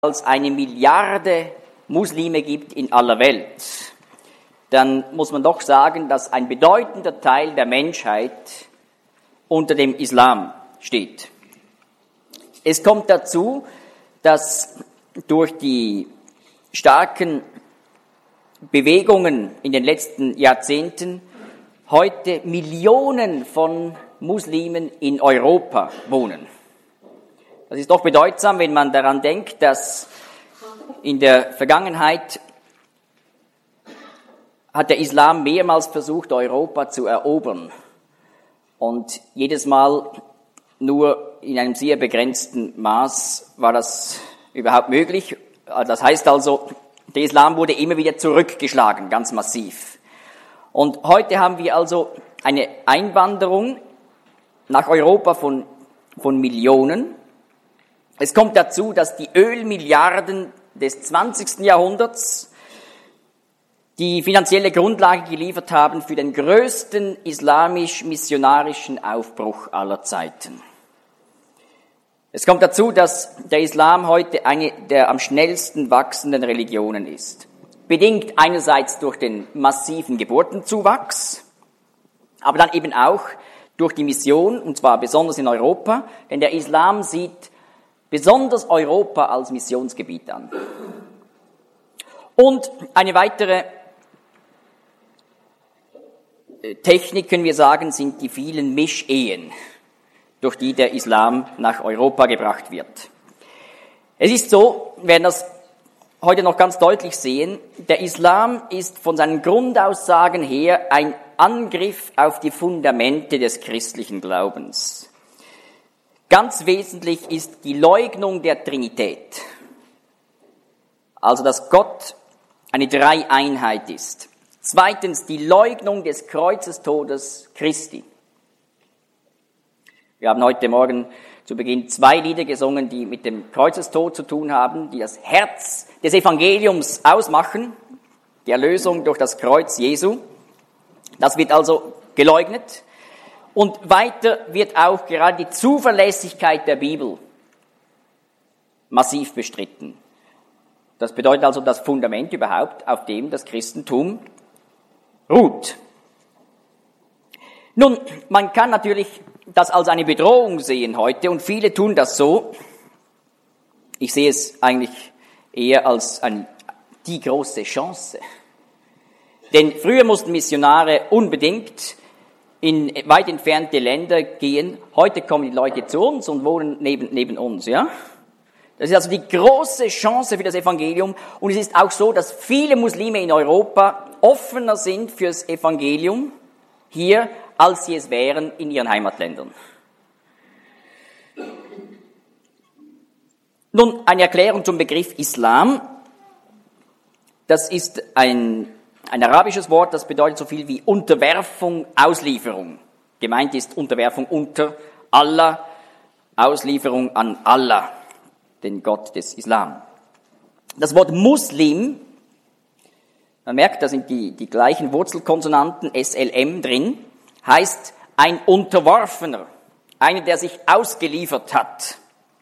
als 1 Milliarde Muslime gibt in aller Welt, dann muss man doch sagen, dass ein bedeutender Teil der Menschheit unter dem Islam steht. Es kommt dazu, dass durch die starken Bewegungen in den letzten Jahrzehnten heute Millionen von Muslimen in Europa wohnen. Das ist doch bedeutsam, wenn man daran denkt, dass in der Vergangenheit hat der Islam mehrmals versucht, Europa zu erobern. Und jedes Mal nur in einem sehr begrenzten Maß war das überhaupt möglich. Das heißt also, der Islam wurde immer wieder zurückgeschlagen, ganz massiv. Und heute haben wir also eine Einwanderung nach Europa von Millionen. Es kommt dazu, dass die Ölmilliarden des 20. Jahrhunderts die finanzielle Grundlage geliefert haben für den größten islamisch-missionarischen Aufbruch aller Zeiten. Es kommt dazu, dass der Islam heute eine der am schnellsten wachsenden Religionen ist. Bedingt einerseits durch den massiven Geburtenzuwachs, aber dann eben auch durch die Mission, und zwar besonders in Europa, denn der Islam sieht besonders Europa als Missionsgebiet an. Und eine weitere Technik, können wir sagen, sind die vielen Mischehen, durch die der Islam nach Europa gebracht wird. Es ist so, wir werden das heute noch ganz deutlich sehen, der Islam ist von seinen Grundaussagen her ein Angriff auf die Fundamente des christlichen Glaubens. Ganz wesentlich ist die Leugnung der Trinität, also dass Gott eine Dreieinheit ist. Zweitens die Leugnung des Kreuzestodes Christi. Wir haben heute Morgen zu Beginn 2 Lieder gesungen, die mit dem Kreuzestod zu tun haben, die das Herz des Evangeliums ausmachen, die Erlösung durch das Kreuz Jesu. Das wird also geleugnet. Und weiter wird auch gerade die Zuverlässigkeit der Bibel massiv bestritten. Das bedeutet also das Fundament überhaupt, auf dem das Christentum ruht. Nun, man kann natürlich das als eine Bedrohung sehen heute und viele tun das so. Ich sehe es eigentlich eher als die große Chance. Denn früher mussten Missionare unbedingt in weit entfernte Länder gehen. Heute kommen die Leute zu uns und wohnen neben uns, ja? Das ist also die große Chance für das Evangelium. Und es ist auch so, dass viele Muslime in Europa offener sind fürs Evangelium hier, als sie es wären in ihren Heimatländern. Nun, eine Erklärung zum Begriff Islam. Das ist ein arabisches Wort, das bedeutet so viel wie Unterwerfung, Auslieferung. Gemeint ist Unterwerfung unter Allah, Auslieferung an Allah, den Gott des Islam. Das Wort Muslim, man merkt, da sind die gleichen Wurzelkonsonanten SLM drin, heißt ein Unterworfener, einer, der sich ausgeliefert hat.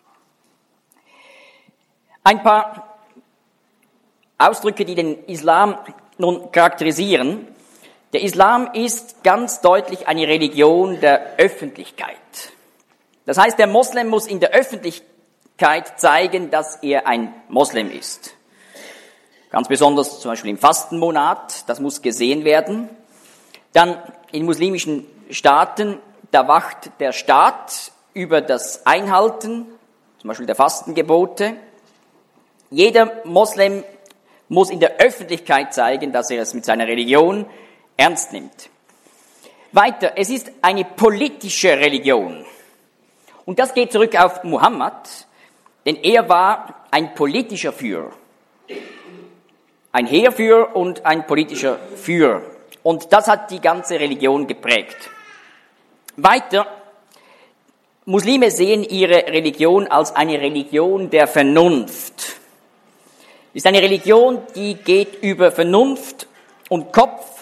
Ein paar Ausdrücke, die den Islam nun charakterisieren. Der Islam ist ganz deutlich eine Religion der Öffentlichkeit. Das heißt, der Moslem muss in der Öffentlichkeit zeigen, dass er ein Moslem ist. Ganz besonders zum Beispiel im Fastenmonat, das muss gesehen werden. Dann in muslimischen Staaten, da wacht der Staat über das Einhalten, zum Beispiel der Fastengebote. Jeder Moslem muss in der Öffentlichkeit zeigen, dass er es mit seiner Religion ernst nimmt. Weiter, es ist eine politische Religion. Und das geht zurück auf Muhammad, denn er war ein politischer Führer. Ein Heerführer und ein politischer Führer. Und das hat die ganze Religion geprägt. Weiter, Muslime sehen ihre Religion als eine Religion der Vernunft. Es ist eine Religion, die geht über Vernunft und Kopf.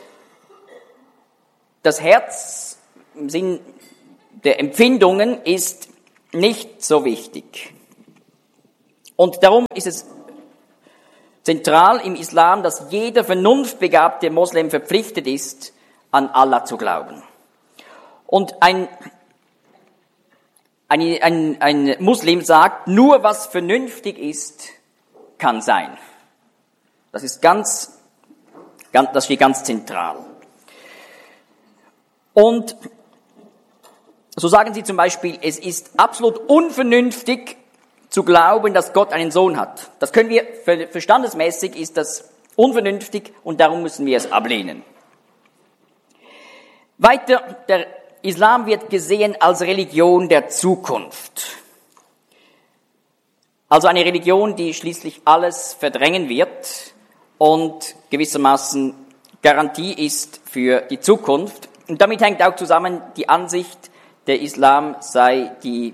Das Herz im Sinn der Empfindungen ist nicht so wichtig. Und darum ist es zentral im Islam, dass jeder vernunftbegabte Moslem verpflichtet ist, an Allah zu glauben. Und ein Muslim sagt, nur was vernünftig ist, kann sein. Das steht ganz zentral. Und so sagen sie zum Beispiel, es ist absolut unvernünftig zu glauben, dass Gott einen Sohn hat. Das können wir, verstandesmäßig ist das unvernünftig und darum müssen wir es ablehnen. Weiter, der Islam wird gesehen als Religion der Zukunft. Also eine Religion, die schließlich alles verdrängen wird und gewissermaßen Garantie ist für die Zukunft. Und damit hängt auch zusammen die Ansicht, der Islam sei die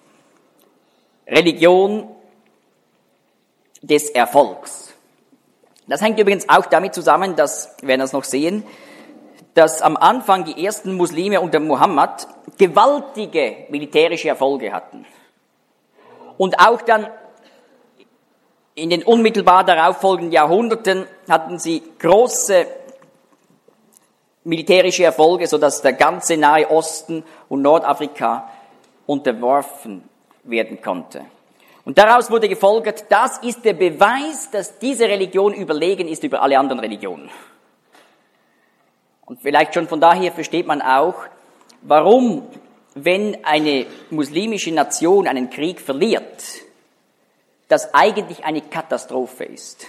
Religion des Erfolgs. Das hängt übrigens auch damit zusammen, dass, wir werden das noch sehen, dass am Anfang die ersten Muslime unter Muhammad gewaltige militärische Erfolge hatten. Und auch dann in den unmittelbar darauf folgenden Jahrhunderten hatten sie große militärische Erfolge, sodass der ganze Nahe Osten und Nordafrika unterworfen werden konnte. Und daraus wurde gefolgert, das ist der Beweis, dass diese Religion überlegen ist über alle anderen Religionen. Und vielleicht schon von daher versteht man auch, warum, wenn eine muslimische Nation einen Krieg verliert, das eigentlich eine Katastrophe ist.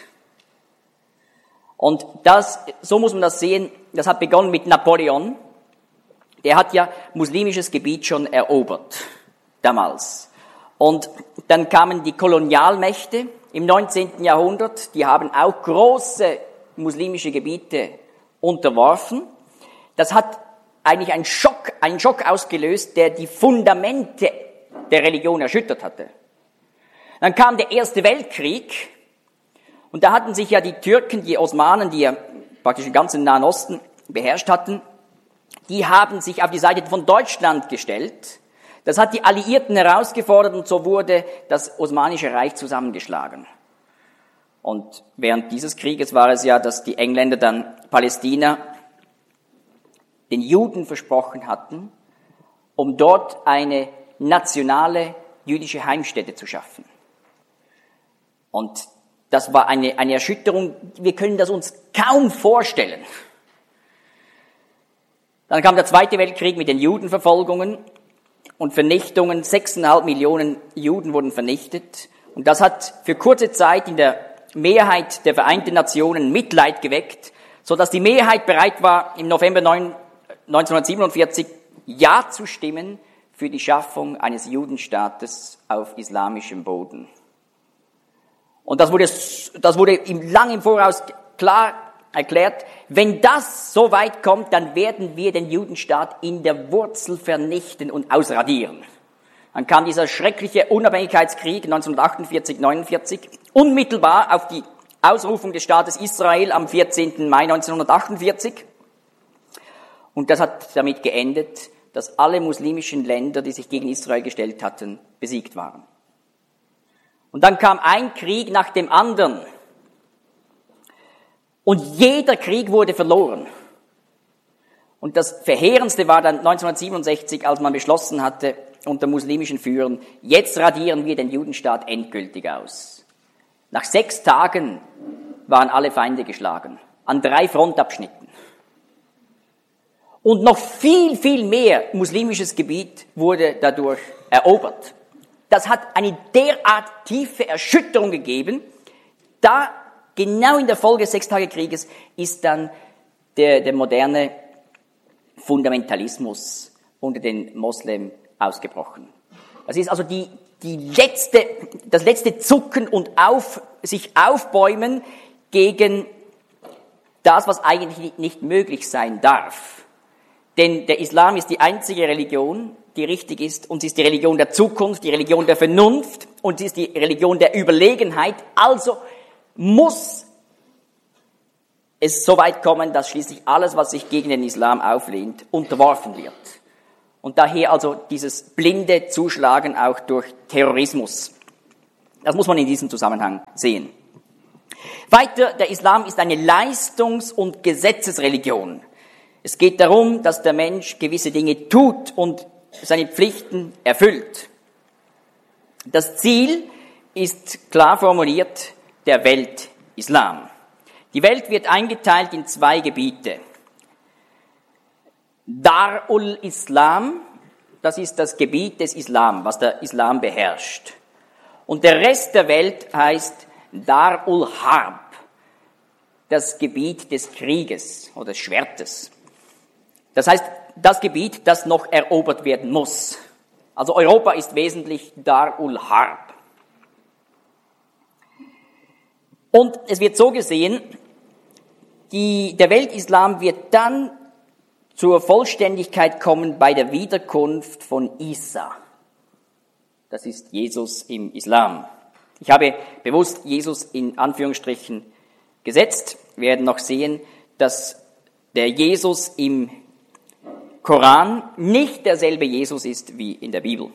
Und so muss man das sehen, das hat begonnen mit Napoleon. Der hat ja muslimisches Gebiet schon erobert, damals. Und dann kamen die Kolonialmächte im 19. Jahrhundert, die haben auch große muslimische Gebiete unterworfen. Das hat eigentlich einen Schock ausgelöst, der die Fundamente der Religion erschüttert hatte. Dann kam der Erste Weltkrieg und da hatten sich ja die Türken, die Osmanen, die ja praktisch den ganzen Nahen Osten beherrscht hatten, die haben sich auf die Seite von Deutschland gestellt. Das hat die Alliierten herausgefordert und so wurde das Osmanische Reich zusammengeschlagen. Und während dieses Krieges war es ja, dass die Engländer dann Palästina den Juden versprochen hatten, um dort eine nationale jüdische Heimstätte zu schaffen. Und das war eine Erschütterung, wir können das uns kaum vorstellen. Dann kam der Zweite Weltkrieg mit den Judenverfolgungen und Vernichtungen. 6,5 Millionen Juden wurden vernichtet. Und das hat für kurze Zeit in der Mehrheit der Vereinten Nationen Mitleid geweckt, sodass die Mehrheit bereit war, im November 1947 Ja zu stimmen für die Schaffung eines Judenstaates auf islamischem Boden. Und das wurde lang im Voraus klar erklärt, wenn das so weit kommt, dann werden wir den Judenstaat in der Wurzel vernichten und ausradieren. Dann kam dieser schreckliche Unabhängigkeitskrieg 1948-49, unmittelbar auf die Ausrufung des Staates Israel am 14. Mai 1948. Und das hat damit geendet, dass alle muslimischen Länder, die sich gegen Israel gestellt hatten, besiegt waren. Und dann kam ein Krieg nach dem anderen. Und jeder Krieg wurde verloren. Und das Verheerendste war dann 1967, als man beschlossen hatte, unter muslimischen Führern, jetzt radieren wir den Judenstaat endgültig aus. Nach 6 Tagen waren alle Feinde geschlagen, an 3 Frontabschnitten. Und noch viel, viel mehr muslimisches Gebiet wurde dadurch erobert. Das hat eine derart tiefe Erschütterung gegeben, da genau in der Folge des Sechstagekrieges ist dann der moderne Fundamentalismus unter den Moslems ausgebrochen. Das ist also das letzte Zucken und sich aufbäumen gegen das, was eigentlich nicht möglich sein darf. Denn der Islam ist die einzige Religion, die richtig ist, und sie ist die Religion der Zukunft, die Religion der Vernunft, und sie ist die Religion der Überlegenheit. Also muss es so weit kommen, dass schließlich alles, was sich gegen den Islam auflehnt, unterworfen wird. Und daher also dieses blinde Zuschlagen auch durch Terrorismus. Das muss man in diesem Zusammenhang sehen. Weiter, der Islam ist eine Leistungs- und Gesetzesreligion. Es geht darum, dass der Mensch gewisse Dinge tut und seine Pflichten erfüllt. Das Ziel ist klar formuliert, der Weltislam. Die Welt wird eingeteilt in 2 Gebiete. Darul Islam, das ist das Gebiet des Islam, was der Islam beherrscht. Und der Rest der Welt heißt Darul Harb, das Gebiet des Krieges oder des Schwertes. Das heißt, das Gebiet, das noch erobert werden muss. Also Europa ist wesentlich Darul Harb. Und es wird so gesehen, der Weltislam wird dann zur Vollständigkeit kommen bei der Wiederkunft von Isa. Das ist Jesus im Islam. Ich habe bewusst Jesus in Anführungsstrichen gesetzt. Wir werden noch sehen, dass der Jesus im Koran nicht derselbe Jesus ist wie in der Bibel.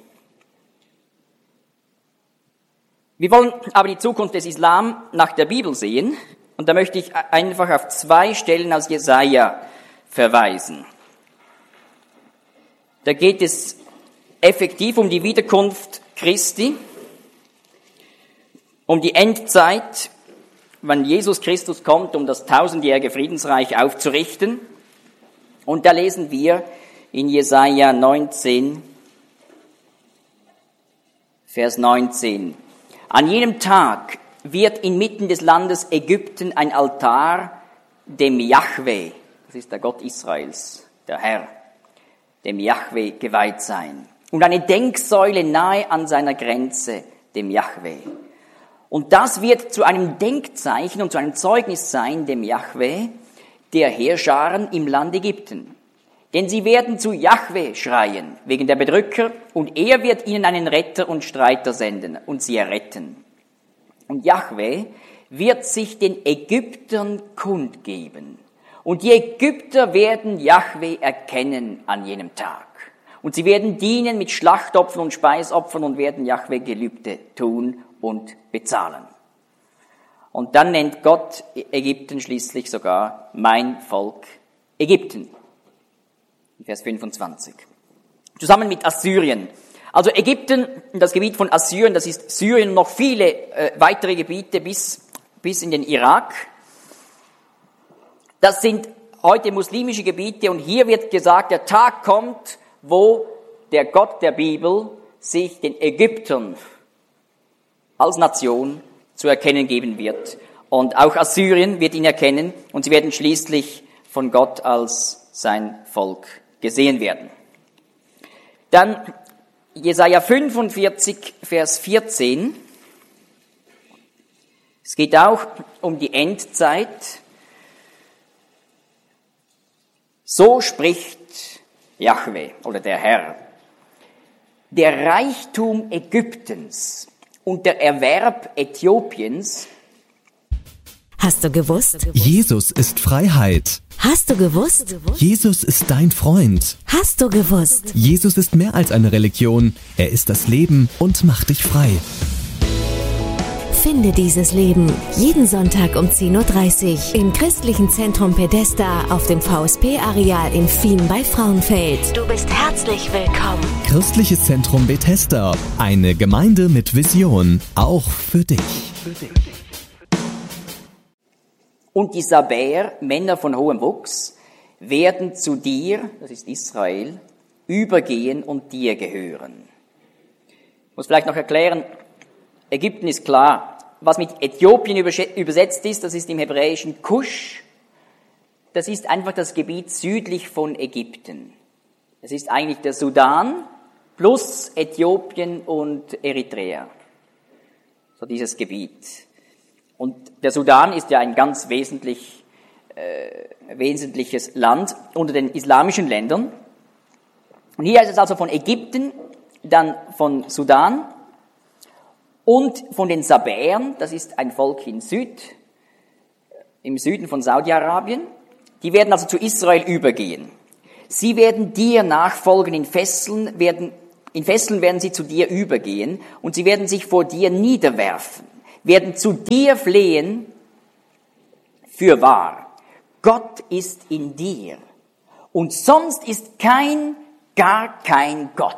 Wir wollen aber die Zukunft des Islam nach der Bibel sehen. Und da möchte ich einfach auf 2 Stellen aus Jesaja verweisen. Da geht es effektiv um die Wiederkunft Christi, um die Endzeit, wenn Jesus Christus kommt, um das 1000-jährige Friedensreich aufzurichten. Und da lesen wir in Jesaja 19, Vers 19. An jenem Tag wird inmitten des Landes Ägypten ein Altar dem Jahwe, das ist der Gott Israels, der Herr, dem Jahwe geweiht sein. Und eine Denksäule nahe an seiner Grenze, dem Jahwe. Und das wird zu einem Denkzeichen und zu einem Zeugnis sein, dem Jahwe, der Heerscharen im Land Ägypten. Denn sie werden zu Jahwe schreien, wegen der Bedrücker, und er wird ihnen einen Retter und Streiter senden und sie erretten. Und Jahwe wird sich den Ägyptern kundgeben. Und die Ägypter werden Jahwe erkennen an jenem Tag. Und sie werden dienen mit Schlachtopfern und Speisopfern und werden Jahwe Gelübde tun und bezahlen. Und dann nennt Gott Ägypten schließlich sogar mein Volk Ägypten. Vers 25. Zusammen mit Assyrien. Also Ägypten, das Gebiet von Assyrien, das ist Syrien und noch viele weitere Gebiete bis in den Irak. Das sind heute muslimische Gebiete und hier wird gesagt, der Tag kommt, wo der Gott der Bibel sich den Ägyptern als Nation zu erkennen geben wird. Und auch Assyrien wird ihn erkennen und sie werden schließlich von Gott als sein Volk gesehen werden. Dann Jesaja 45, Vers 14. Es geht auch um die Endzeit. So spricht Jahwe oder der Herr. Der Reichtum Ägyptens und der Erwerb Äthiopiens. Hast du gewusst? Jesus ist Freiheit. Hast du gewusst? Jesus ist dein Freund. Hast du gewusst? Jesus ist mehr als eine Religion. Er ist das Leben und macht dich frei. Finde dieses Leben jeden Sonntag um 10.30 Uhr im Christlichen Zentrum Pedesta auf dem VSP-Areal in Fien bei Frauenfeld. Du bist herzlich willkommen. Christliches Zentrum Bethesda. Eine Gemeinde mit Vision. Auch für dich. Und die Sabäer, Männer von hohem Wuchs, werden zu dir, das ist Israel, übergehen und dir gehören. Ich muss vielleicht noch erklären, Ägypten ist klar. Was mit Äthiopien übersetzt ist, das ist im Hebräischen Kusch. Das ist einfach das Gebiet südlich von Ägypten. Das ist eigentlich der Sudan plus Äthiopien und Eritrea. So dieses Gebiet. Und der Sudan ist ja ein ganz wesentliches Land unter den islamischen Ländern. Und hier ist es also von Ägypten, dann von Sudan und von den Sabäern, das ist ein Volk im Süden von Saudi-Arabien. Die werden also zu Israel übergehen. Sie werden dir nachfolgen in Fesseln, werden in Fesseln werden sie zu dir übergehen und sie werden sich vor dir niederwerfen, werden zu dir flehen. Fürwahr, Gott ist in dir und sonst ist gar kein Gott.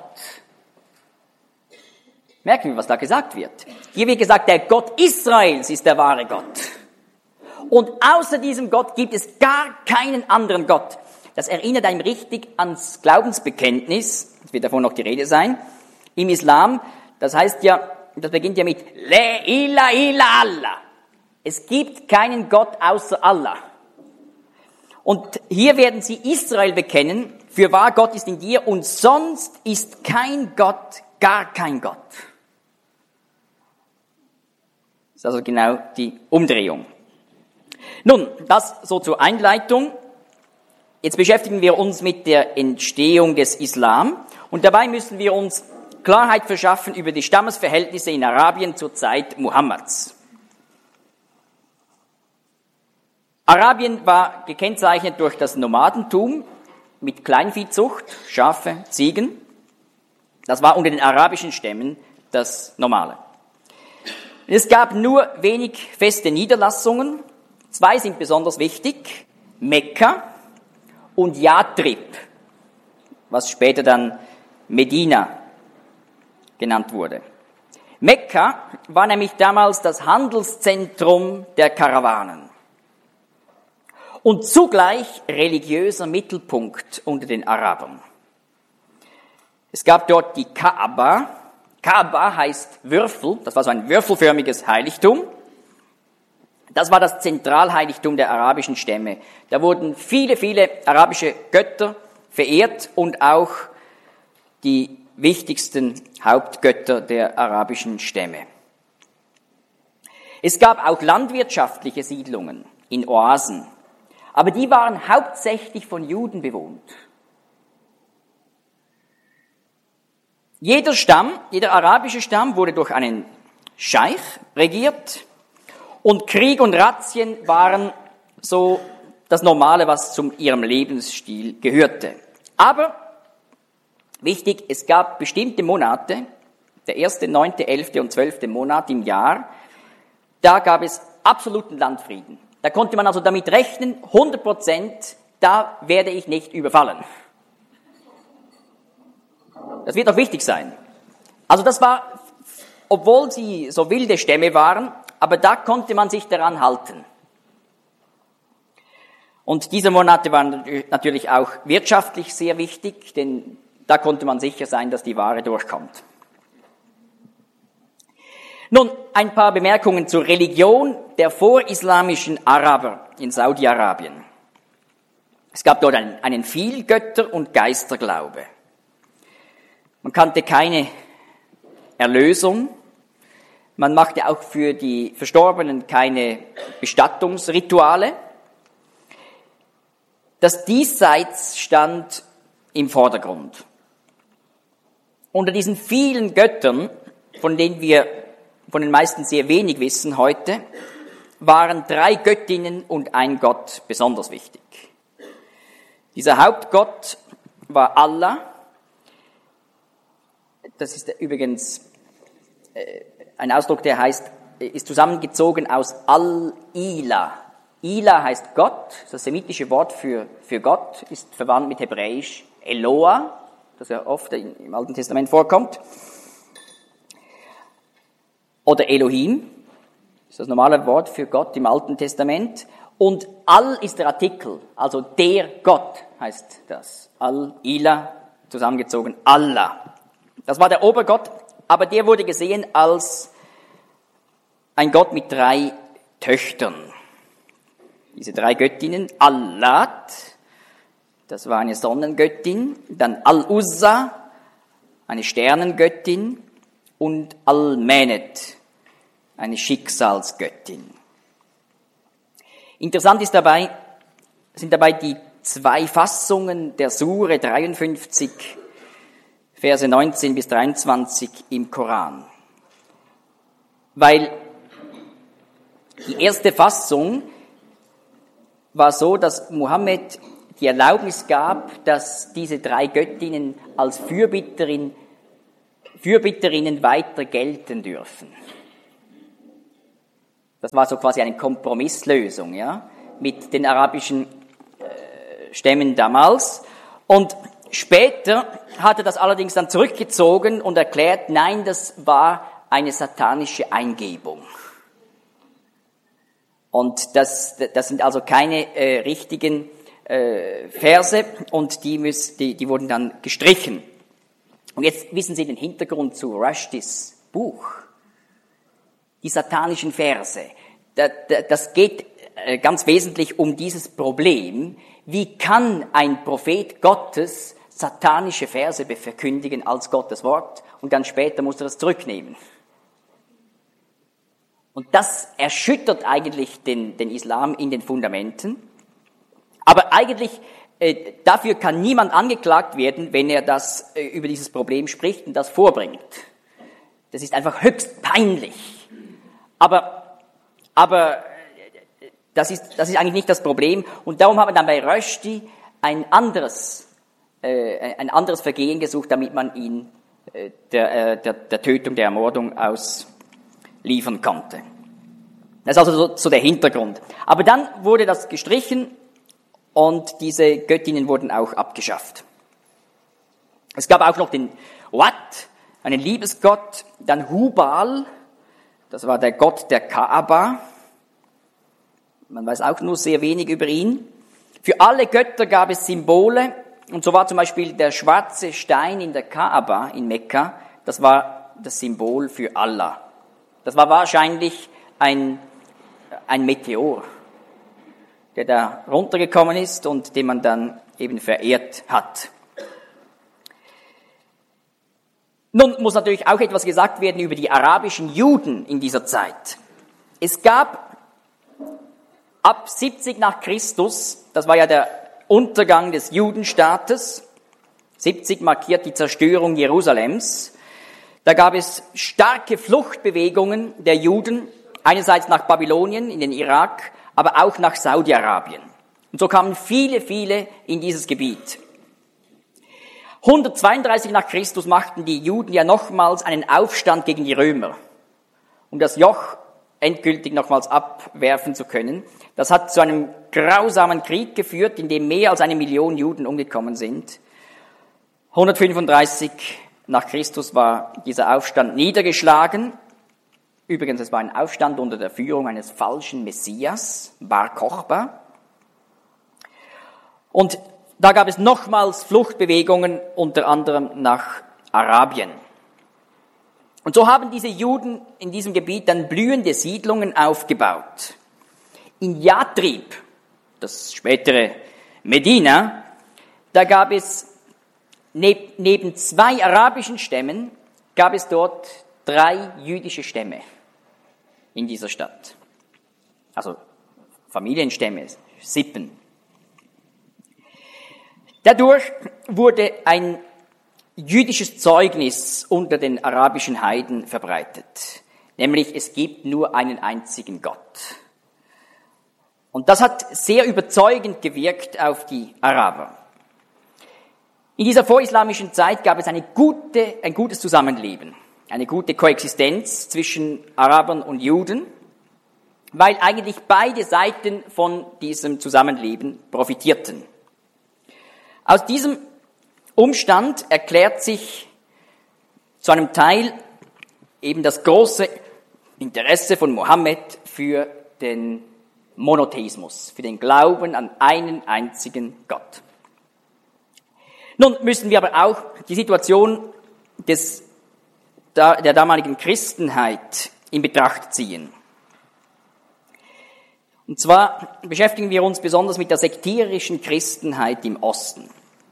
Merken wir, was da gesagt wird. Hier wird gesagt, der Gott Israels ist der wahre Gott. Und außer diesem Gott gibt es gar keinen anderen Gott. Das erinnert einem richtig ans Glaubensbekenntnis, es wird davon noch die Rede sein, im Islam. Das heißt ja, das beginnt ja mit La ilaha illa Allah. Es gibt keinen Gott außer Allah. Und hier werden sie Israel bekennen, fürwahr Gott ist in dir und sonst ist kein Gott, gar kein Gott. Das ist also genau die Umdrehung. Nun, das so zur Einleitung. Jetzt beschäftigen wir uns mit der Entstehung des Islam und dabei müssen wir uns Klarheit verschaffen über die Stammesverhältnisse in Arabien zur Zeit Muhammads. Arabien war gekennzeichnet durch das Nomadentum mit Kleinviehzucht, Schafe, Ziegen. Das war unter den arabischen Stämmen das Normale. Es gab nur wenig feste Niederlassungen. 2 sind besonders wichtig: Mekka und Yathrib, was später dann Medina genannt wurde. Mekka war nämlich damals das Handelszentrum der Karawanen und zugleich religiöser Mittelpunkt unter den Arabern. Es gab dort die Kaaba. Kaaba heißt Würfel, das war so ein würfelförmiges Heiligtum. Das war das Zentralheiligtum der arabischen Stämme. Da wurden viele, viele arabische Götter verehrt und auch die wichtigsten Hauptgötter der arabischen Stämme. Es gab auch landwirtschaftliche Siedlungen in Oasen, aber die waren hauptsächlich von Juden bewohnt. Jeder arabische Stamm wurde durch einen Scheich regiert und Krieg und Razzien waren so das Normale, was zu ihrem Lebensstil gehörte. Aber wichtig, es gab bestimmte Monate, der 1., 9., 11. und 12. Monat im Jahr, da gab es absoluten Landfrieden. Da konnte man also damit rechnen, 100%, da werde ich nicht überfallen. Das wird auch wichtig sein. Also das war, obwohl sie so wilde Stämme waren, aber da konnte man sich daran halten. Und diese Monate waren natürlich auch wirtschaftlich sehr wichtig, denn da konnte man sicher sein, dass die Ware durchkommt. Nun, ein paar Bemerkungen zur Religion der vorislamischen Araber in Saudi-Arabien. Es gab dort einen Vielgötter- und Geisterglaube. Man kannte keine Erlösung. Man machte auch für die Verstorbenen keine Bestattungsrituale. Das Diesseits stand im Vordergrund. Unter diesen vielen Göttern, von denen wir von den meisten sehr wenig wissen heute, waren 3 Göttinnen und ein Gott besonders wichtig. Dieser Hauptgott war Allah. Das ist übrigens ein Ausdruck, der ist zusammengezogen aus Al-Ilah. Ilah heißt Gott, das semitische Wort für Gott, ist verwandt mit Hebräisch Eloah, das ja oft im Alten Testament vorkommt. Oder Elohim, das ist das normale Wort für Gott im Alten Testament. Und Al ist der Artikel, also der Gott heißt das. Al-Ilah, zusammengezogen Allah. Das war der Obergott, aber der wurde gesehen als ein Gott mit 3 Töchtern. Diese 3 Göttinnen, Allat, das war eine Sonnengöttin, dann Al-Uzza, eine Sternengöttin, und Al-Menet, eine Schicksalsgöttin. Interessant sind dabei die 2 Fassungen der Sure 53, Verse 19 bis 23 im Koran. Weil die erste Fassung war so, dass Mohammed die Erlaubnis gab, dass diese 3 Göttinnen als Fürbitterin Fürbitterinnen weiter gelten dürfen. Das war so quasi eine Kompromisslösung, ja, mit den arabischen Stämmen damals. Und später hat er das allerdings dann zurückgezogen und erklärt, nein, das war eine satanische Eingebung. Und das sind also keine richtigen Verse und die wurden dann gestrichen. Und jetzt wissen Sie den Hintergrund zu Rushdys Buch. Die satanischen Verse. Das geht ganz wesentlich um dieses Problem. Wie kann ein Prophet Gottes satanische Verse verkündigen als Gottes Wort und dann später muss er das zurücknehmen? Und das erschüttert eigentlich den Islam in den Fundamenten. Aber eigentlich, dafür kann niemand angeklagt werden, wenn er das über dieses Problem spricht und das vorbringt. Das ist einfach höchst peinlich. Aber das ist eigentlich nicht das Problem. Und darum haben wir dann bei Rushdie ein anderes Vergehen gesucht, damit man ihn der Tötung, der Ermordung ausliefern konnte. Das ist also so der Hintergrund. Aber dann wurde das gestrichen und diese Göttinnen wurden auch abgeschafft. Es gab auch noch den Wat, einen Liebesgott, dann Hubal, das war der Gott der Kaaba. Man weiß auch nur sehr wenig über ihn. Für alle Götter gab es Symbole, und so war zum Beispiel der schwarze Stein in der Kaaba in Mekka, das war das Symbol für Allah. Das war wahrscheinlich ein Meteor, der da runtergekommen ist und den man dann eben verehrt hat. Nun muss natürlich auch etwas gesagt werden über die arabischen Juden in dieser Zeit. Es gab ab 70 nach Christus, das war ja der Untergang des Judenstaates, 70 markiert die Zerstörung Jerusalems, da gab es starke Fluchtbewegungen der Juden, einerseits nach Babylonien in den Irak, aber auch nach Saudi-Arabien. Und so kamen viele in dieses Gebiet. 132 nach Christus machten die Juden ja nochmals einen Aufstand gegen die Römer, um das Joch endgültig nochmals abwerfen zu können. Das hat zu einem grausamen Krieg geführt, in dem mehr als 1 Million Juden umgekommen sind. 135 nach Christus war dieser Aufstand niedergeschlagen. Übrigens, es war ein Aufstand unter der Führung eines falschen Messias, Bar Kochba. Und da gab es nochmals Fluchtbewegungen, unter anderem nach Arabien. Und so haben diese Juden in diesem Gebiet dann blühende Siedlungen aufgebaut. In Yathrib, das spätere Medina, da gab es neben 2 arabischen Stämmen, gab es dort 3 jüdische Stämme in dieser Stadt. Also Familienstämme, Sippen. Dadurch wurde ein jüdisches Zeugnis unter den arabischen Heiden verbreitet. Nämlich, es gibt nur einen einzigen Gott. Und das hat sehr überzeugend gewirkt auf die Araber. In dieser vorislamischen Zeit gab es ein gutes Zusammenleben, eine gute Koexistenz zwischen Arabern und Juden, weil eigentlich beide Seiten von diesem Zusammenleben profitierten. Aus diesem Umstand erklärt sich zu einem Teil eben das große Interesse von Mohammed für den Monotheismus, für den Glauben an einen einzigen Gott. Nun müssen wir aber auch die Situation der damaligen Christenheit in Betracht ziehen. Und zwar beschäftigen wir uns besonders mit der sektierischen Christenheit im Osten.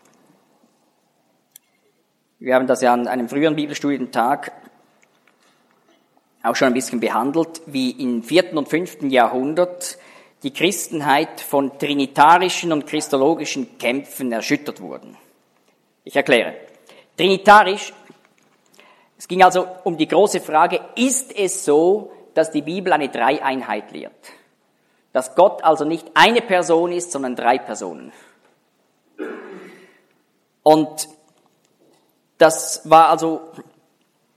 Wir haben das ja an einem früheren Bibelstudientag auch schon ein bisschen behandelt, wie im 4. und 5. Jahrhundert die Christenheit von trinitarischen und christologischen Kämpfen erschüttert wurden. Ich erkläre. Trinitarisch, es ging also um die große Frage, ist es so, dass die Bibel eine Dreieinheit lehrt? Dass Gott also nicht eine Person ist, sondern 3 Personen. Und das war also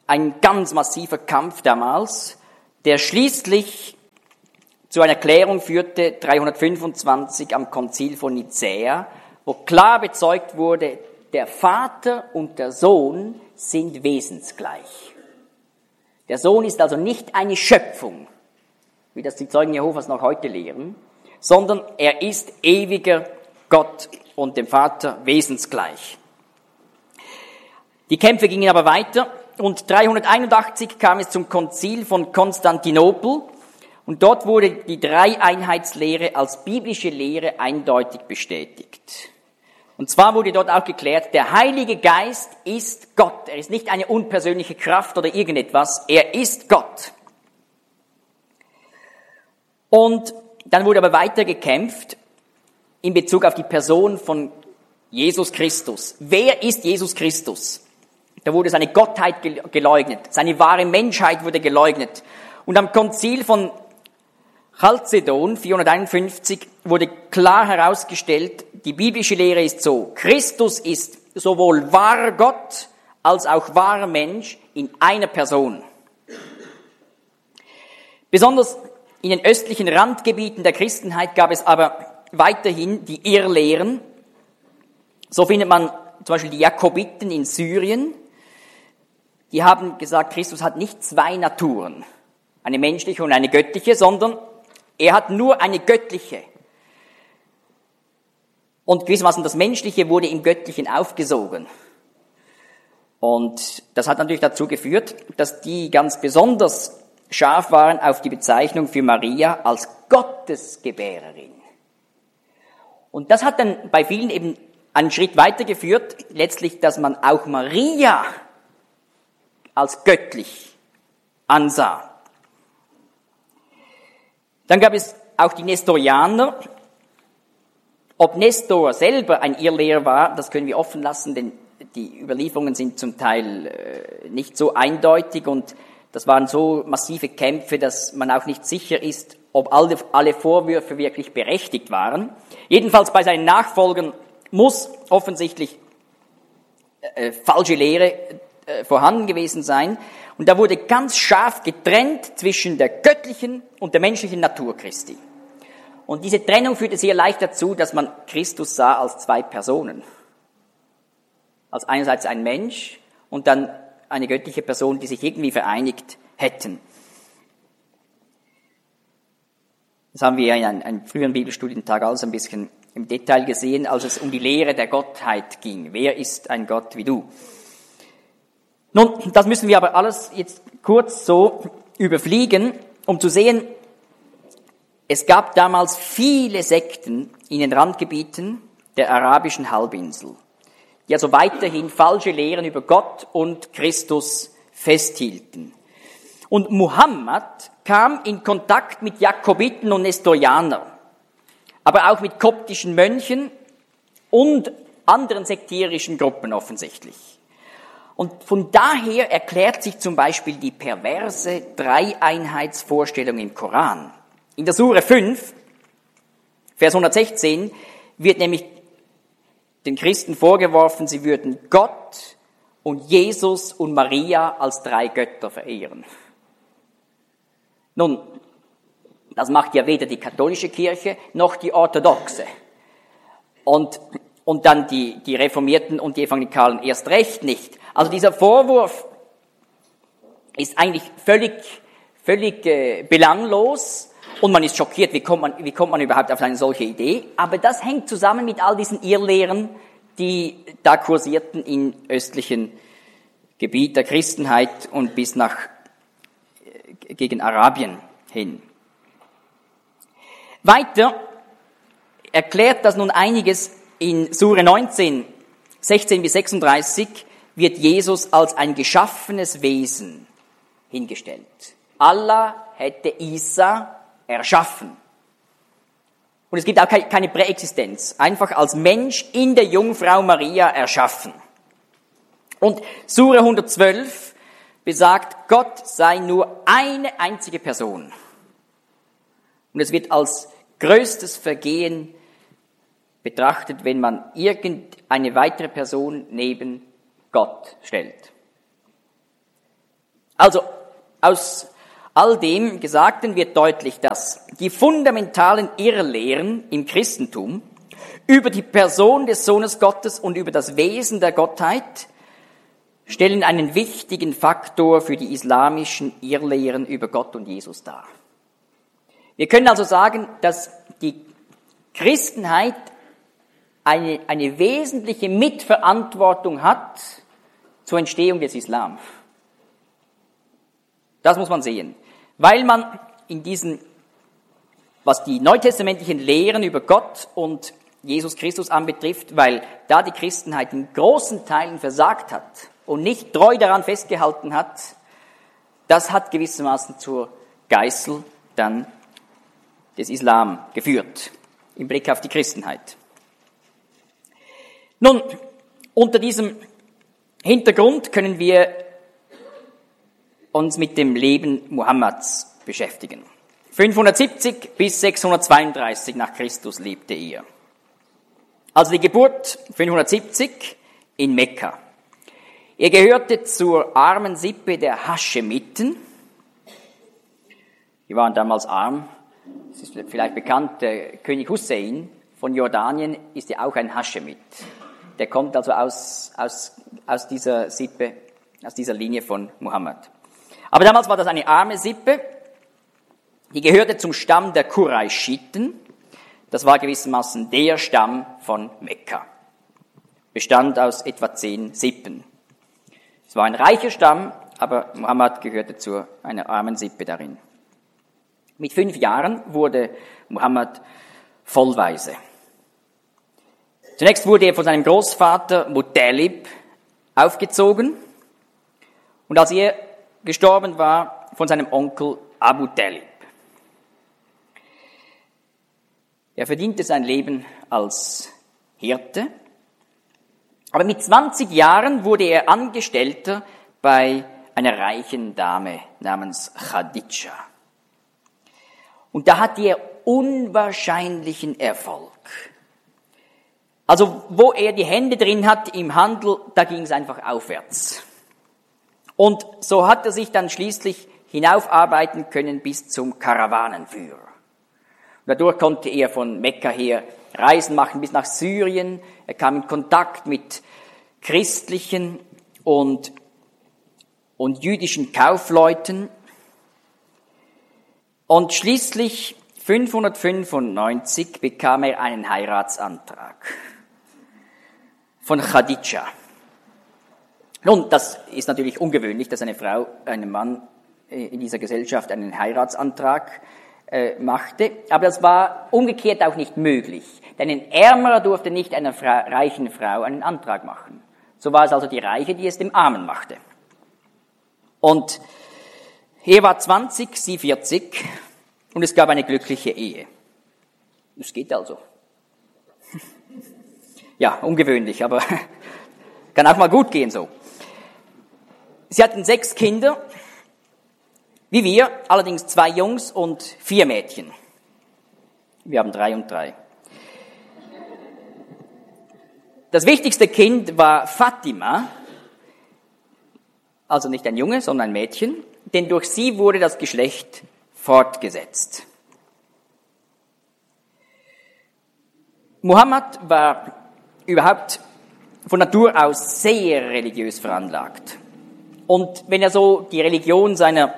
ein ganz massiver Kampf damals, der schließlich zu einer Erklärung führte, 325 am Konzil von Nicäa, wo klar bezeugt wurde, der Vater und der Sohn sind wesensgleich. Der Sohn ist also nicht eine Schöpfung, wie das die Zeugen Jehovas noch heute lehren, sondern er ist ewiger Gott und dem Vater wesensgleich. Die Kämpfe gingen aber weiter und 381 kam es zum Konzil von Konstantinopel und dort wurde die Dreieinheitslehre als biblische Lehre eindeutig bestätigt. Und zwar wurde dort auch geklärt, der Heilige Geist ist Gott. Er ist nicht eine unpersönliche Kraft oder irgendetwas, er ist Gott. Und dann wurde aber weiter gekämpft in Bezug auf die Person von Jesus Christus. Wer ist Jesus Christus? Da wurde seine Gottheit geleugnet, seine wahre Menschheit wurde geleugnet. Und am Konzil von Chalcedon 451 wurde klar herausgestellt, die biblische Lehre ist so, Christus ist sowohl wahrer Gott als auch wahrer Mensch in einer Person. Besonders in den östlichen Randgebieten der Christenheit gab es aber weiterhin die Irrlehren. So findet man zum Beispiel die Jakobiten in Syrien. Die haben gesagt, Christus hat nicht zwei Naturen, eine menschliche und eine göttliche, sondern er hat nur eine göttliche. Und gewissermaßen das Menschliche wurde im Göttlichen aufgesogen. Und das hat natürlich dazu geführt, dass die ganz besonders scharf waren auf die Bezeichnung für Maria als Gottesgebärerin. Und das hat dann bei vielen eben einen Schritt weitergeführt, letztlich, dass man auch Maria als göttlich ansah. Dann gab es auch die Nestorianer. Ob Nestor selber ein Irrlehrer war, das können wir offen lassen, denn die Überlieferungen sind zum Teil nicht so eindeutig und das waren so massive Kämpfe, dass man auch nicht sicher ist, ob alle Vorwürfe wirklich berechtigt waren. Jedenfalls bei seinen Nachfolgern muss offensichtlich falsche Lehre vorhanden gewesen sein. Und da wurde ganz scharf getrennt zwischen der göttlichen und der menschlichen Natur Christi. Und diese Trennung führte sehr leicht dazu, dass man Christus sah als zwei Personen. Als einerseits ein Mensch und dann eine göttliche Person, die sich irgendwie vereinigt hätten. Das haben wir in einem früheren Bibelstudientag alles ein bisschen im Detail gesehen, als es um die Lehre der Gottheit ging. Wer ist ein Gott wie du? Nun, das müssen wir aber alles jetzt kurz so überfliegen, um zu sehen, es gab damals viele Sekten in den Randgebieten der arabischen Halbinsel, die also weiterhin falsche Lehren über Gott und Christus festhielten. Und Muhammad kam in Kontakt mit Jakobiten und Nestorianern, aber auch mit koptischen Mönchen und anderen sektierischen Gruppen offensichtlich. Und von daher erklärt sich zum Beispiel die perverse Dreieinheitsvorstellung im Koran. In der Sure 5, Vers 116, wird nämlich den Christen vorgeworfen, sie würden Gott und Jesus und Maria als drei Götter verehren. Nun, das macht ja weder die katholische Kirche noch die orthodoxe. Und dann die Reformierten und die Evangelikalen erst recht nicht. Also dieser Vorwurf ist eigentlich völlig belanglos und man ist schockiert, wie kommt man überhaupt auf eine solche Idee. Aber das hängt zusammen mit all diesen Irrlehren, die da kursierten im östlichen Gebiet der Christenheit und bis nach gegen Arabien hin. Weiter erklärt das nun einiges in Sure 19, 16 bis 36 wird Jesus als ein geschaffenes Wesen hingestellt. Allah hätte Isa erschaffen. Und es gibt auch keine Präexistenz, einfach als Mensch in der Jungfrau Maria erschaffen. Und Sure 112 besagt, Gott sei nur eine einzige Person. Und es wird als größtes Vergehen betrachtet, wenn man irgendeine weitere Person neben Gott stellt. Also aus all dem Gesagten wird deutlich, dass die fundamentalen Irrlehren im Christentum über die Person des Sohnes Gottes und über das Wesen der Gottheit stellen einen wichtigen Faktor für die islamischen Irrlehren über Gott und Jesus dar. Wir können also sagen, dass die Christenheit eine wesentliche Mitverantwortung hat zur Entstehung des Islam. Das muss man sehen. Weil man in diesen, was die neutestamentlichen Lehren über Gott und Jesus Christus anbetrifft, weil da die Christenheit in großen Teilen versagt hat und nicht treu daran festgehalten hat, das hat gewissermaßen zur Geißel dann des Islam geführt, im Blick auf die Christenheit. Nun, unter diesem Hintergrund können wir uns mit dem Leben Mohammeds beschäftigen. 570 bis 632 nach Christus lebte er. Also die Geburt 570 in Mekka. Er gehörte zur armen Sippe der Haschemiten. Die waren damals arm. Es ist vielleicht bekannt, der König Hussein von Jordanien ist ja auch ein Haschemit. Der kommt also aus dieser Sippe, aus dieser Linie von Mohammed. Aber damals war das eine arme Sippe, die gehörte zum Stamm der Qurayshiten. Das war gewissermaßen der Stamm von Mekka. Bestand aus etwa 10 Sippen. Es war ein reicher Stamm, aber Mohammed gehörte zu einer armen Sippe darin. Mit 5 Jahren wurde Mohammed vollweise. Zunächst wurde er von seinem Großvater Muttalib aufgezogen und als er gestorben war, von seinem Onkel Abu Talib. Er verdiente sein Leben als Hirte, aber mit 20 Jahren wurde er Angestellter bei einer reichen Dame namens Khadija. Und da hatte er unwahrscheinlichen Erfolg. Also wo er die Hände drin hat im Handel, da ging es einfach aufwärts. Und so hat er sich dann schließlich hinaufarbeiten können bis zum Karawanenführer. Und dadurch konnte er von Mekka her Reisen machen bis nach Syrien. Er kam in Kontakt mit christlichen und jüdischen Kaufleuten. Und schließlich 595 bekam er einen Heiratsantrag von Khadija. Nun, das ist natürlich ungewöhnlich, dass eine Frau einem Mann in dieser Gesellschaft einen Heiratsantrag machte, aber das war umgekehrt auch nicht möglich, denn ein Ärmerer durfte nicht einer reichen Frau einen Antrag machen. So war es also die Reiche, die es dem Armen machte. Und er war 20, sie 40 und es gab eine glückliche Ehe. Das geht also. Ja, ungewöhnlich, aber kann auch mal gut gehen so. Sie hatten 6 Kinder, wie wir, allerdings 2 Jungs und 4 Mädchen. Wir haben 3 und 3. Das wichtigste Kind war Fatima, also nicht ein Junge, sondern ein Mädchen, denn durch sie wurde das Geschlecht fortgesetzt. Mohammed war überhaupt von Natur aus sehr religiös veranlagt. Und wenn er so die Religion seiner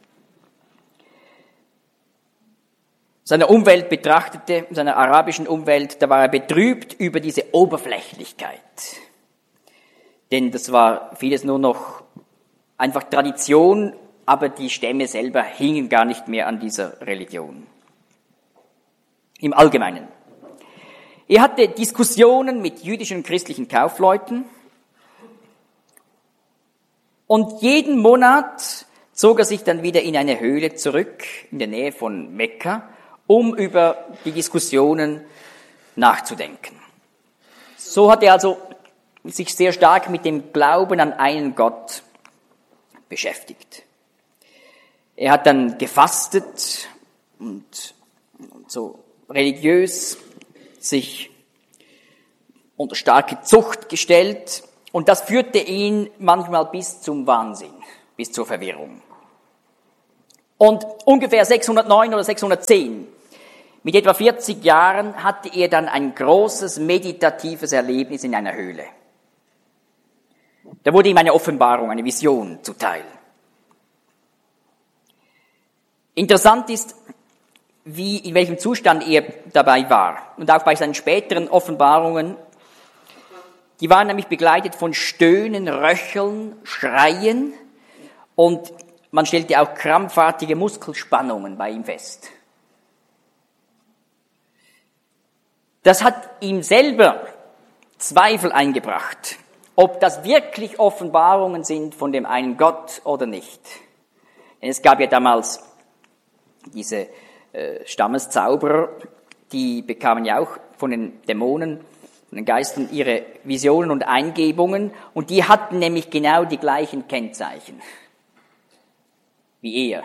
Umwelt betrachtete, seiner arabischen Umwelt, da war er betrübt über diese Oberflächlichkeit. Denn das war vieles nur noch einfach Tradition, aber die Stämme selber hingen gar nicht mehr an dieser Religion. Im Allgemeinen. Er hatte Diskussionen mit jüdischen und christlichen Kaufleuten und jeden Monat zog er sich dann wieder in eine Höhle zurück, in der Nähe von Mekka, um über die Diskussionen nachzudenken. So hat er also sich sehr stark mit dem Glauben an einen Gott beschäftigt. Er hat dann gefastet und so religiös sich unter starke Zucht gestellt und das führte ihn manchmal bis zum Wahnsinn. bis zur Verwirrung. Und ungefähr 609 oder 610, mit etwa 40 Jahren, hatte er dann ein großes meditatives Erlebnis in einer Höhle. Da wurde ihm eine Offenbarung, eine Vision zuteil. Interessant ist, in welchem Zustand er dabei war. Und auch bei seinen späteren Offenbarungen, die waren nämlich begleitet von Stöhnen, Röcheln, Schreien, und man stellte auch krampfartige Muskelspannungen bei ihm fest. Das hat ihm selber Zweifel eingebracht, ob das wirklich Offenbarungen sind von dem einen Gott oder nicht. Denn es gab ja damals diese Stammeszauberer, die bekamen ja auch von den Dämonen, von den Geistern ihre Visionen und Eingebungen, und die hatten nämlich genau die gleichen Kennzeichen wie er.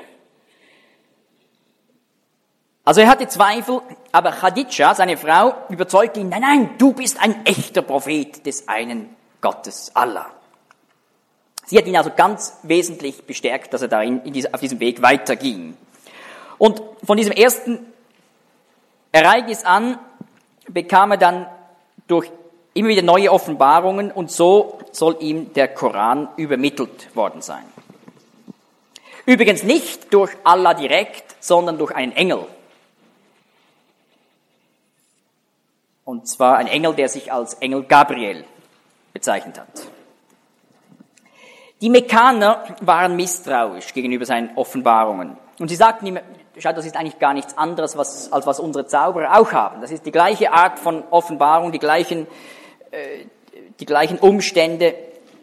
Also er hatte Zweifel, aber Khadidja, seine Frau, überzeugte ihn, nein, du bist ein echter Prophet des einen Gottes, Allah. Sie hat ihn also ganz wesentlich bestärkt, dass er auf diesem Weg weiterging. Und von diesem ersten Ereignis an bekam er dann durch immer wieder neue Offenbarungen, und so soll ihm der Koran übermittelt worden sein. Übrigens nicht durch Allah direkt, sondern durch einen Engel. Und zwar ein Engel, der sich als Engel Gabriel bezeichnet hat. Die Mekkaner waren misstrauisch gegenüber seinen Offenbarungen. Und sie sagten ihm, schau, das ist eigentlich gar nichts anderes, als was unsere Zauberer auch haben. Das ist die gleiche Art von Offenbarung, die gleichen Umstände.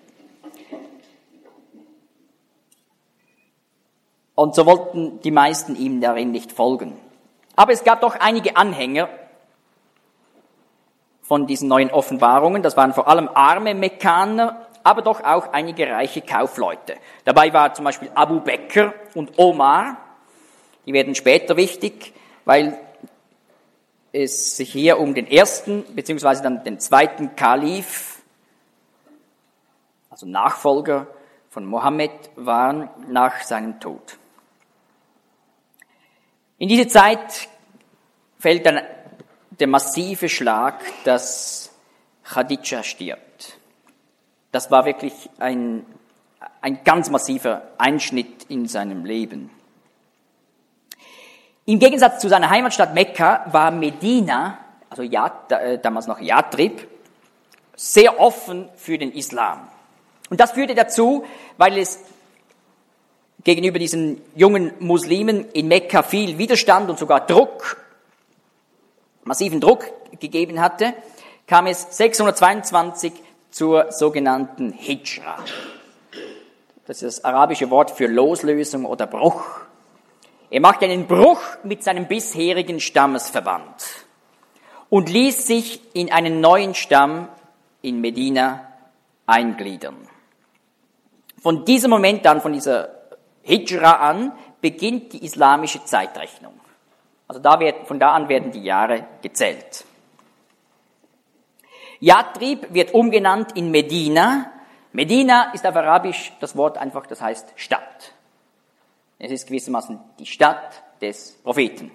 Und so wollten die meisten ihm darin nicht folgen. Aber es gab doch einige Anhänger von diesen neuen Offenbarungen. Das waren vor allem arme Mekkaner, aber doch auch einige reiche Kaufleute. Dabei war zum Beispiel Abu Bekr und Omar. Die werden später wichtig, weil es sich hier um den ersten beziehungsweise dann den zweiten Kalif, also Nachfolger von Mohammed, waren nach seinem Tod. In diese Zeit fällt dann der massive Schlag, dass Khadidja stirbt. Das war wirklich ein ganz massiver Einschnitt in seinem Leben. Im Gegensatz zu seiner Heimatstadt Mekka war Medina, also damals noch Yathrib, sehr offen für den Islam. Und das führte dazu, weil es gegenüber diesen jungen Muslimen in Mekka viel Widerstand und sogar massiven Druck gegeben hatte, kam es 622 zur sogenannten Hijra. Das ist das arabische Wort für Loslösung oder Bruch. Er machte einen Bruch mit seinem bisherigen Stammesverband und ließ sich in einen neuen Stamm in Medina eingliedern. Von diesem Moment an, von dieser Hijra an, beginnt die islamische Zeitrechnung. Also von da an werden die Jahre gezählt. Yathrib wird umgenannt in Medina. Medina ist auf Arabisch das Wort einfach, das heißt Stadt. Es ist gewissermaßen die Stadt des Propheten.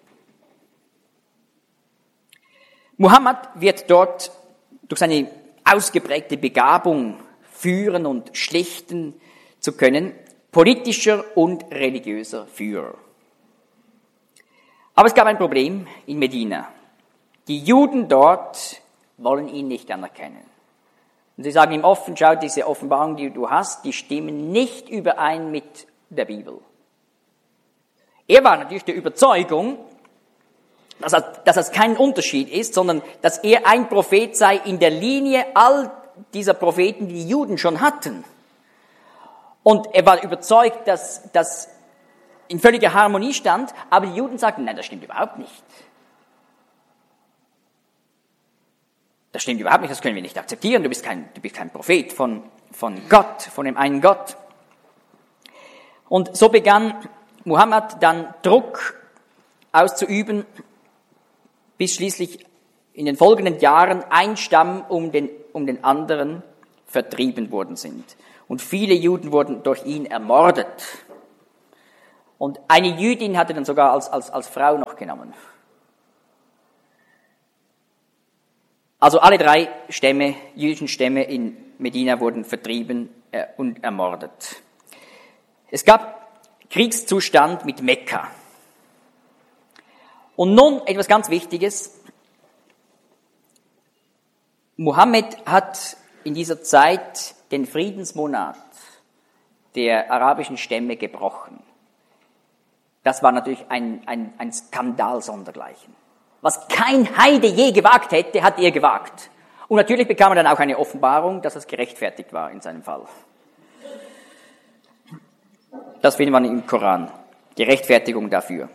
Muhammad wird dort durch seine ausgeprägte Begabung, führen und schlichten zu können, politischer und religiöser Führer. Aber es gab ein Problem in Medina. Die Juden dort wollen ihn nicht anerkennen. Und sie sagen ihm offen, schau, diese Offenbarungen, die du hast, die stimmen nicht überein mit der Bibel. Er war natürlich der Überzeugung, dass das kein Unterschied ist, sondern dass er ein Prophet sei in der Linie all dieser Propheten, die die Juden schon hatten. Und er war überzeugt, dass das in völliger Harmonie stand, aber die Juden sagten, nein, das stimmt überhaupt nicht. Das stimmt überhaupt nicht, das können wir nicht akzeptieren, du bist kein Prophet von Gott, von dem einen Gott. Und so begann Muhammad dann Druck auszuüben, bis schließlich in den folgenden Jahren ein Stamm um den anderen vertrieben worden sind. und viele Juden wurden durch ihn ermordet. Und eine Jüdin hat er dann sogar als Frau noch genommen. Also alle 3 jüdischen Stämme in Medina wurden vertrieben und ermordet. Es gab Kriegszustand mit Mekka. Und nun etwas ganz Wichtiges. Mohammed hat in dieser Zeit den Friedensmonat der arabischen Stämme gebrochen. Das war natürlich ein Skandal sondergleichen. Was kein Heide je gewagt hätte, hat er gewagt. Und natürlich bekam er dann auch eine Offenbarung, dass es gerechtfertigt war in seinem Fall. Das findet man im Koran, die Rechtfertigung dafür.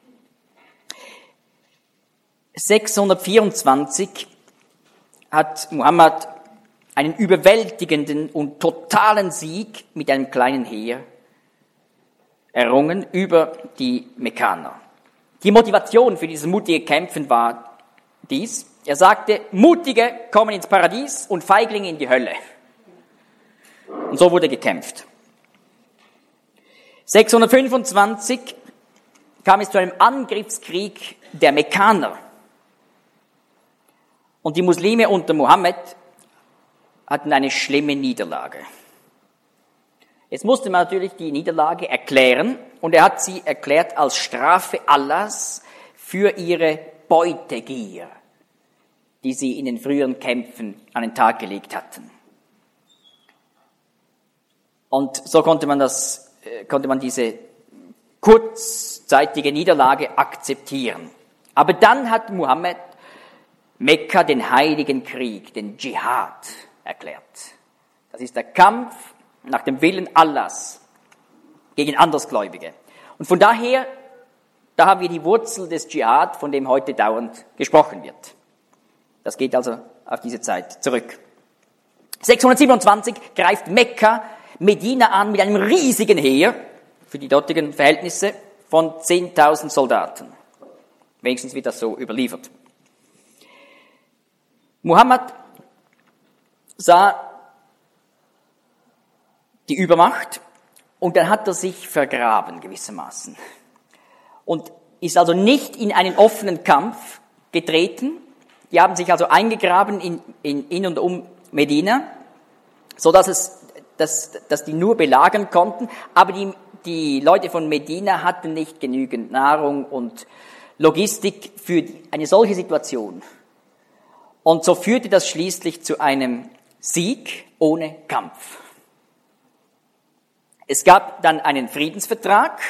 624 hat Muhammad einen überwältigenden und totalen Sieg mit einem kleinen Heer errungen über die Mekkaner. Die Motivation für dieses mutige Kämpfen war dies. Er sagte, Mutige kommen ins Paradies und Feiglinge in die Hölle. Und so wurde gekämpft. 625 kam es zu einem Angriffskrieg der Mekkaner. Und die Muslime unter Mohammed hatten eine schlimme Niederlage. Jetzt musste man natürlich die Niederlage erklären und er hat sie erklärt als Strafe Allahs für ihre Beutegier, die sie in den früheren Kämpfen an den Tag gelegt hatten. Und so konnte man diese kurzzeitige Niederlage akzeptieren. Aber dann hat Mohammed Mekka den heiligen Krieg, den Dschihad, erklärt. Das ist der Kampf nach dem Willen Allahs gegen Andersgläubige. Und von daher, da haben wir die Wurzel des Dschihad, von dem heute dauernd gesprochen wird. Das geht also auf diese Zeit zurück. 627 greift Mekka Medina an mit einem riesigen Heer, für die dortigen Verhältnisse, von 10.000 Soldaten. Wenigstens wird das so überliefert. Muhammad sah die Übermacht und dann hat er sich vergraben gewissermaßen und ist also nicht in einen offenen Kampf getreten. Die haben sich also eingegraben in und um Medina, so dass die nur belagern konnten, aber die Leute von Medina hatten nicht genügend Nahrung und Logistik für eine solche Situation. Und so führte das schließlich zu einem Sieg ohne Kampf. Es gab dann einen Friedensvertrag.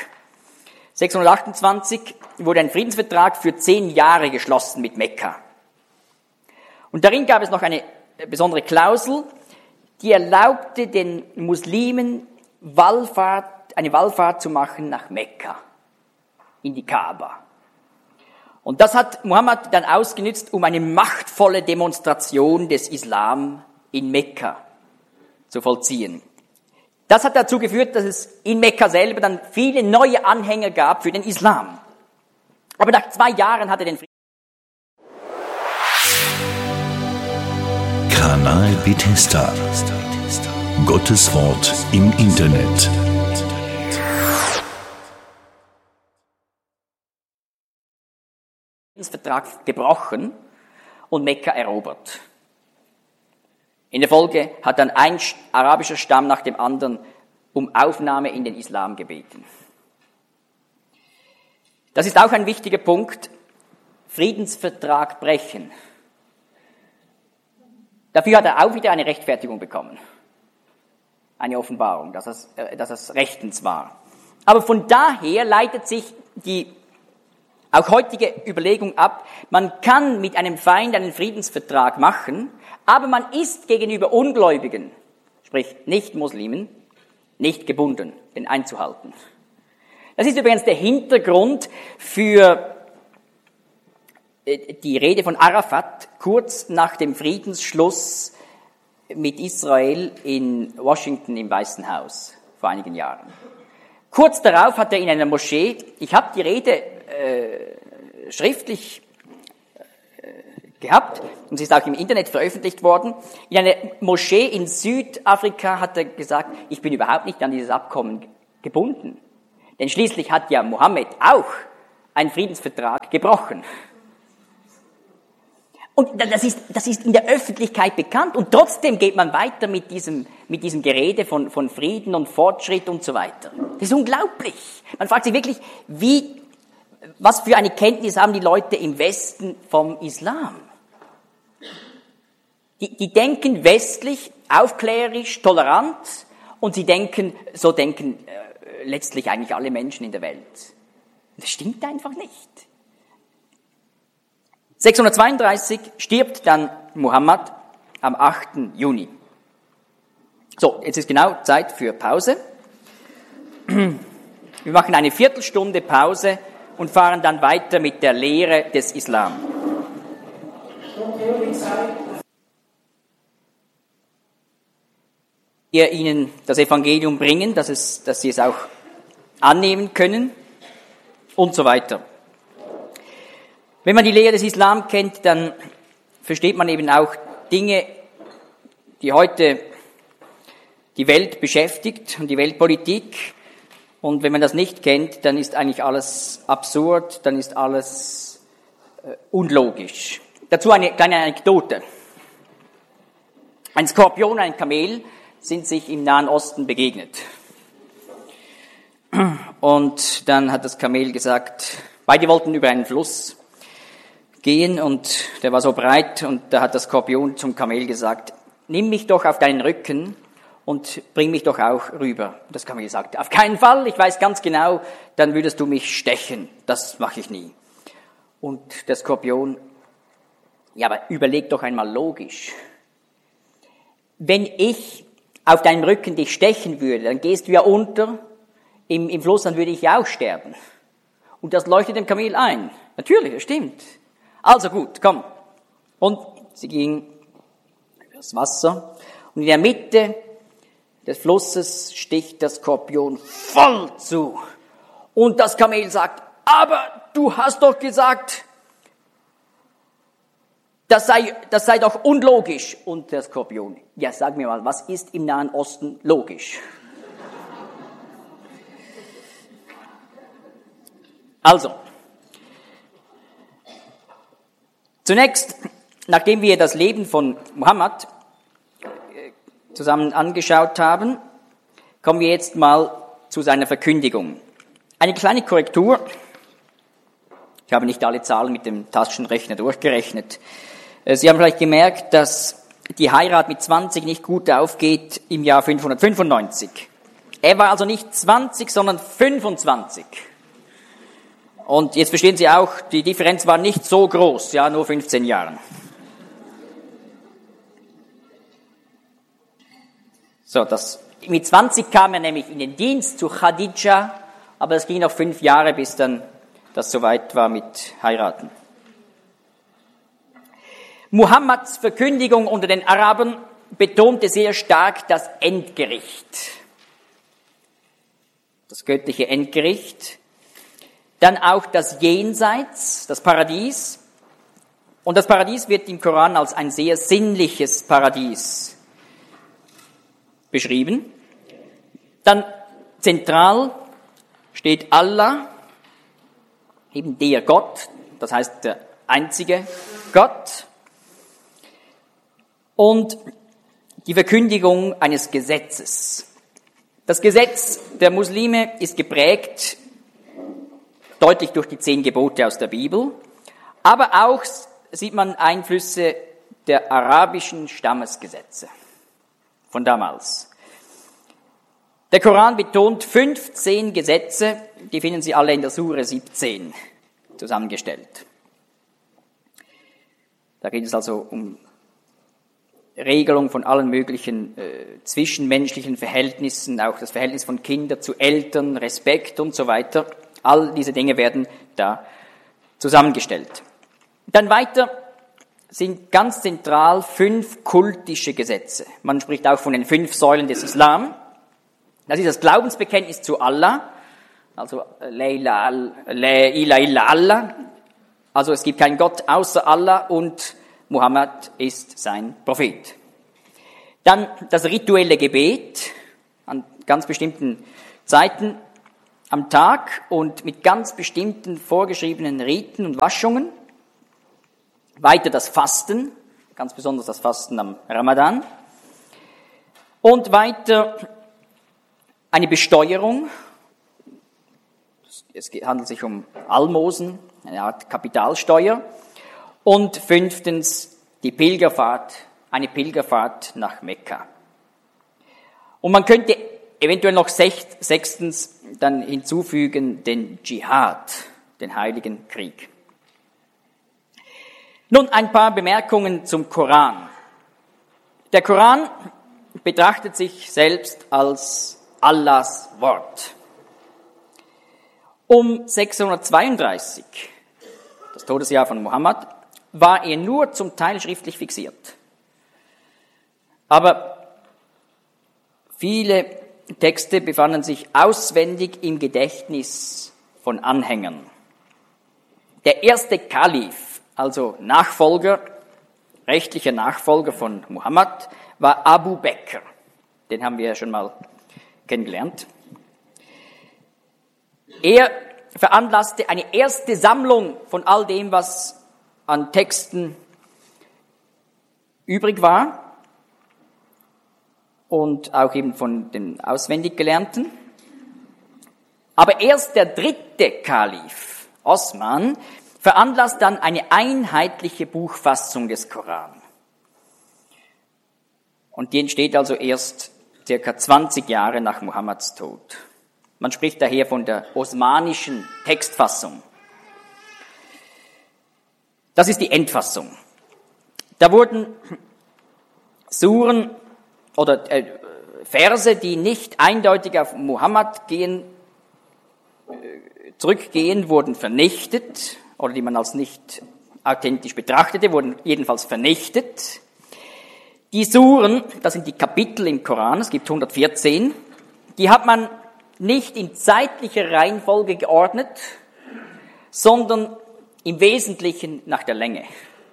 628 wurde ein Friedensvertrag für 10 Jahre geschlossen mit Mekka. Und darin gab es noch eine besondere Klausel, die erlaubte den Muslimen eine Wallfahrt zu machen nach Mekka, in die Kaaba. Und das hat Muhammad dann ausgenutzt, um eine machtvolle Demonstration des Islam in Mekka zu vollziehen. Das hat dazu geführt, dass es in Mekka selber dann viele neue Anhänger gab für den Islam. Aber nach 2 Jahren hat er den Frieden. Kanal Bethesda. Gottes Wort im Internet. Vertrag gebrochen und Mekka erobert. In der Folge hat dann ein arabischer Stamm nach dem anderen um Aufnahme in den Islam gebeten. Das ist auch ein wichtiger Punkt. Friedensvertrag brechen. Dafür hat er auch wieder eine Rechtfertigung bekommen. Eine Offenbarung, dass es rechtens war. Aber von daher leitet sich die auch heutige Überlegung ab, man kann mit einem Feind einen Friedensvertrag machen, aber man ist gegenüber Ungläubigen, sprich Nicht-Muslimen, nicht gebunden, den einzuhalten. Das ist übrigens der Hintergrund für die Rede von Arafat kurz nach dem Friedensschluss mit Israel in Washington im Weißen Haus vor einigen Jahren. Kurz darauf hat er in einer Moschee, ich habe die Rede schriftlich gehabt und sie ist auch im Internet veröffentlicht worden. In einer Moschee in Südafrika hat er gesagt, ich bin überhaupt nicht an dieses Abkommen gebunden. Denn schließlich hat ja Mohammed auch einen Friedensvertrag gebrochen. Und das ist in der Öffentlichkeit bekannt und trotzdem geht man weiter mit diesem Gerede von Frieden und Fortschritt und so weiter. Das ist unglaublich. Man fragt sich wirklich, was für eine Kenntnis haben die Leute im Westen vom Islam? Die denken westlich, aufklärerisch, tolerant und so denken letztlich eigentlich alle Menschen in der Welt. Das stimmt einfach nicht. 632 stirbt dann Muhammad am 8. Juni. So, jetzt ist genau Zeit für Pause. Wir machen eine Viertelstunde Pause und fahren dann weiter mit der Lehre des Islam. Wir Ihnen das Evangelium bringen, dass Sie es auch annehmen können und so weiter. Wenn man die Lehre des Islam kennt, dann versteht man eben auch Dinge, die heute die Welt beschäftigt und die Weltpolitik. Und wenn man das nicht kennt, dann ist eigentlich alles absurd, dann ist alles unlogisch. Dazu eine kleine Anekdote. Ein Skorpion und ein Kamel sind sich im Nahen Osten begegnet. Und dann hat das Kamel gesagt, beide wollten über einen Fluss gehen und der war so breit und da hat das Skorpion zum Kamel gesagt, nimm mich doch auf deinen Rücken und bring mich doch auch rüber. Und das Kamel sagt, auf keinen Fall, ich weiß ganz genau, dann würdest du mich stechen, das mache ich nie. Und der Skorpion, ja, aber überleg doch einmal logisch. Wenn ich auf deinem Rücken dich stechen würde, dann gehst du ja unter im Fluss, dann würde ich ja auch sterben. Und das leuchtet dem Kamel ein. Natürlich, das stimmt. Also gut, komm. Und sie ging über das Wasser und in der Mitte des Flusses sticht der Skorpion voll zu. Und das Kamel sagt, aber du hast doch gesagt, das sei doch unlogisch. Und der Skorpion, ja, sag mir mal, was ist im Nahen Osten logisch? Also, zunächst, nachdem wir das Leben von Muhammad zusammen angeschaut haben, kommen wir jetzt mal zu seiner Verkündigung. Eine kleine Korrektur. Ich habe nicht alle Zahlen mit dem Taschenrechner durchgerechnet. Sie haben vielleicht gemerkt, dass die Heirat mit 20 nicht gut aufgeht im Jahr 595. Er war also nicht 20, sondern 25. Und jetzt verstehen Sie auch, die Differenz war nicht so groß, ja, nur 15 Jahren. So, mit 20 kam er nämlich in den Dienst zu Khadija, aber es ging noch 5 Jahre, bis dann das soweit war mit Heiraten. Muhammads Verkündigung unter den Arabern betonte sehr stark das Endgericht. Das göttliche Endgericht. Dann auch das Jenseits, das Paradies. Und das Paradies wird im Koran als ein sehr sinnliches Paradies beschrieben. Dann zentral steht Allah, eben der Gott, das heißt der einzige Gott. Und die Verkündigung eines Gesetzes. Das Gesetz der Muslime ist geprägt deutlich durch die 10 Gebote aus der Bibel, aber auch sieht man Einflüsse der arabischen Stammesgesetze von damals. Der Koran betont 15 Gesetze, die finden Sie alle in der Sure 17 zusammengestellt. Da geht es also um Regelung von allen möglichen zwischenmenschlichen Verhältnissen, auch das Verhältnis von Kindern zu Eltern, Respekt und so weiter. All diese Dinge werden da zusammengestellt. Dann weiter sind ganz zentral 5 kultische Gesetze. Man spricht auch von den 5 Säulen des Islam. Das ist das Glaubensbekenntnis zu Allah, also La ilaha illa Allah. Also es gibt keinen Gott außer Allah und Muhammad ist sein Prophet. Dann das rituelle Gebet an ganz bestimmten Zeiten am Tag und mit ganz bestimmten vorgeschriebenen Riten und Waschungen. Weiter das Fasten, ganz besonders das Fasten am Ramadan. Und weiter eine Besteuerung. Es handelt sich um Almosen, eine Art Kapitalsteuer. Und 5. die Pilgerfahrt, eine Pilgerfahrt nach Mekka. Und man könnte eventuell noch 6. dann hinzufügen den Dschihad, den Heiligen Krieg. Nun ein paar Bemerkungen zum Koran. Der Koran betrachtet sich selbst als Allahs Wort. Um 632, das Todesjahr von Muhammad, war er nur zum Teil schriftlich fixiert. Aber viele Texte befanden sich auswendig im Gedächtnis von Anhängern. Der erste Kalif, also Nachfolger, rechtlicher Nachfolger von Muhammad, war Abu Bekr. Den haben wir ja schon mal kennengelernt. Er veranlasste eine erste Sammlung von all dem, was an Texten übrig war und auch eben von den auswendig Gelernten. Aber erst der 3. Kalif, Osman, veranlasst dann eine einheitliche Buchfassung des Koran. Und die entsteht also erst ca. 20 Jahre nach Muhammads Tod. Man spricht daher von der osmanischen Textfassung. Das ist die Endfassung. Da wurden Suren oder Verse, die nicht eindeutig auf Muhammad zurückgehen, wurden vernichtet, oder die man als nicht authentisch betrachtete, wurden jedenfalls vernichtet. Die Suren, das sind die Kapitel im Koran, es gibt 114, die hat man nicht in zeitlicher Reihenfolge geordnet, sondern im Wesentlichen nach der Länge.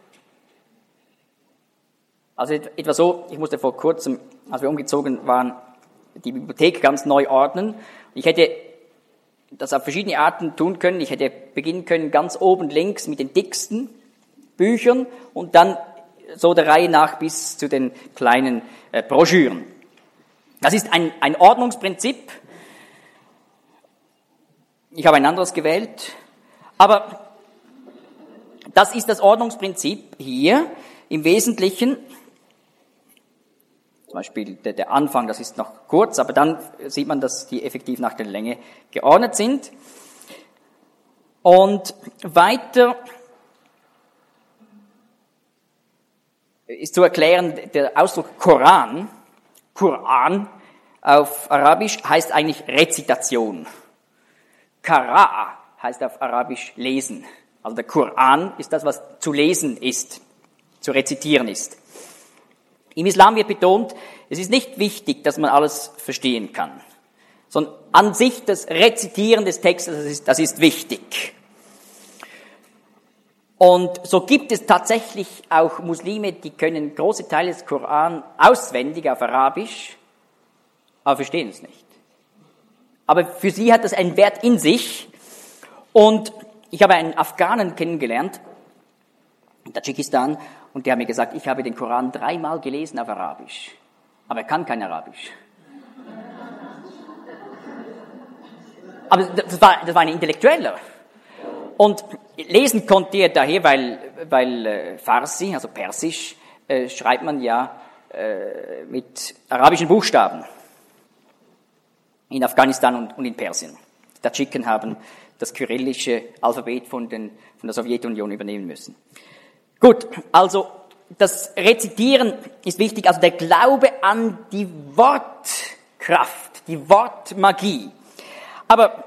Also etwa so, ich musste vor kurzem, als wir umgezogen waren, die Bibliothek ganz neu ordnen. Ich hätte das auf verschiedene Arten tun können. Ich hätte beginnen können ganz oben links mit den dicksten Büchern und dann so der Reihe nach bis zu den kleinen Broschüren. Das ist ein Ordnungsprinzip. Ich habe ein anderes gewählt. Aber das ist das Ordnungsprinzip hier im Wesentlichen. Zum Beispiel der Anfang, das ist noch kurz, aber dann sieht man, dass die effektiv nach der Länge geordnet sind. Und weiter ist zu erklären, der Ausdruck Koran auf Arabisch heißt eigentlich Rezitation. Qara'a heißt auf Arabisch lesen. Also der Koran ist das, was zu lesen ist, zu rezitieren ist. Im Islam wird betont, es ist nicht wichtig, dass man alles verstehen kann, sondern an sich das Rezitieren des Textes, das ist wichtig. Und so gibt es tatsächlich auch Muslime, die können große Teile des Koran auswendig auf Arabisch, aber verstehen es nicht. Aber für sie hat das einen Wert in sich. Und ich habe einen Afghanen kennengelernt, in Tadschikistan, und der hat mir gesagt, ich habe den Koran 3-mal gelesen auf Arabisch. Aber er kann kein Arabisch. Aber das war ein Intellektueller. Und lesen konnte er daher, weil Farsi, also Persisch, schreibt man ja mit arabischen Buchstaben. In Afghanistan und in Persien. Die Tadschiken haben das kyrillische Alphabet von der Sowjetunion übernehmen müssen. Gut, also das Rezitieren ist wichtig, also der Glaube an die Wortkraft, die Wortmagie. Aber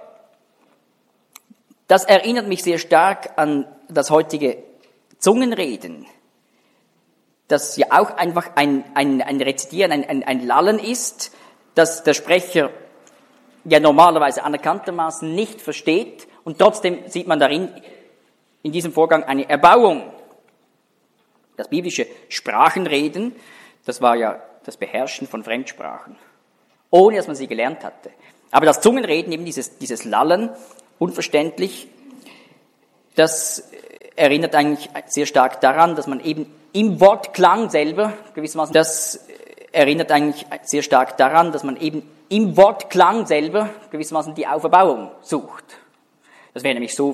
das erinnert mich sehr stark an das heutige Zungenreden, das ja auch einfach ein Rezitieren, ein Lallen ist, dass der Sprecher ja normalerweise anerkanntermaßen nicht versteht und trotzdem sieht man darin, in diesem Vorgang, eine Erbauung. Das biblische Sprachenreden, das war ja das Beherrschen von Fremdsprachen, ohne dass man sie gelernt hatte. Aber das Zungenreden, eben dieses Lallen, unverständlich, das erinnert eigentlich sehr stark daran, dass man eben im Wortklang selber gewissermaßen, die Auferbauung sucht. Das wäre nämlich so,